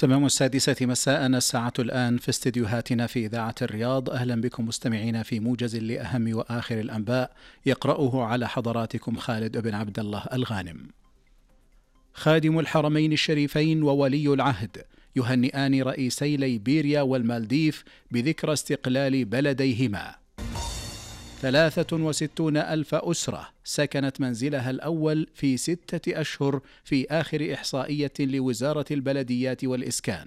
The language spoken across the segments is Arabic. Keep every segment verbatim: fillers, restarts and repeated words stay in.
تمام السادسة مساء، الساعة الآن في استديوهاتنا في إذاعة الرياض. أهلا بكم مستمعينا في موجز لأهم وآخر الأنباء، يقرأه على حضراتكم خالد بن عبد الله الغانم. خادم الحرمين الشريفين وولي العهد يهنئان رئيسي ليبيريا والمالديف بذكرى استقلال بلديهما. ثلاثة وستون ألف أسرة سكنت منزلها الأول في ستة أشهر في آخر إحصائية لوزارة البلديات والإسكان.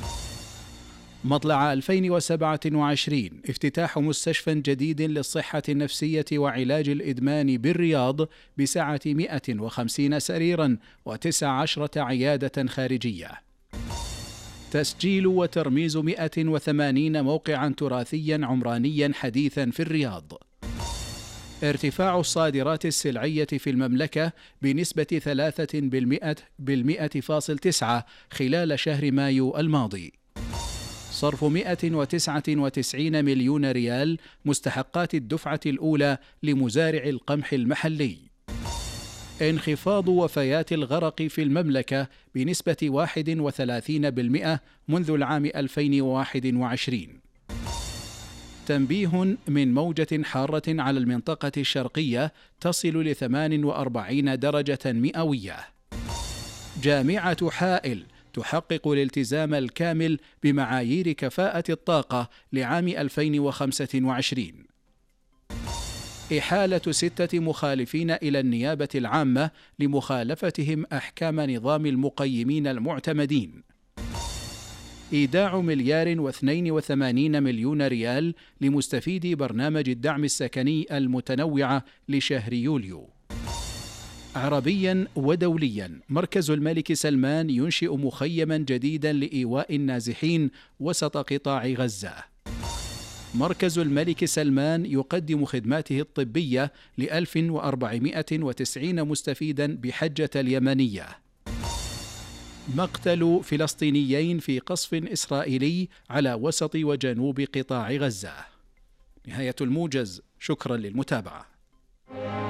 مطلع ألفين وسبعة وعشرين افتتاح مستشفى جديد للصحة النفسية وعلاج الإدمان بالرياض بسعة مئة وخمسين سريرا وتسع عشرة عيادة خارجية. تسجيل وترميز مئة وثمانين موقعا تراثيا عمرانيا حديثا في الرياض. ارتفاع الصادرات السلعية في المملكة بنسبة ثلاثة بالمئة بالمئة فاصل تسعة خلال شهر مايو الماضي. صرف مئة وتسعة وتسعين مليون ريال مستحقات الدفعة الأولى لمزارع القمح المحلي. انخفاض وفيات الغرق في المملكة بنسبة واحد وثلاثين بالمئة منذ العام ألفين وواحد وعشرين. تنبيه من موجة حارة على المنطقة الشرقية تصل لثمان وأربعين درجة مئوية. جامعة حائل تحقق الالتزام الكامل بمعايير كفاءة الطاقة لعام ألفين وخمسة وعشرين. إحالة ستة مخالفين إلى النيابة العامة لمخالفتهم أحكام نظام المقيمين المعتمدين. إيداع مليار واثنين وثمانين مليون ريال لمستفيدي برنامج الدعم السكني المتنوع لشهر يوليو. عربيا ودوليا، مركز الملك سلمان ينشئ مخيما جديدا لإيواء النازحين وسط قطاع غزة. مركز الملك سلمان يقدم خدماته الطبية لألف وأربعمئة وتسعين مستفيدا بحجة اليمنية. مقتل فلسطينيين في قصف إسرائيلي على وسط وجنوب قطاع غزة. نهاية الموجز، شكرا للمتابعة.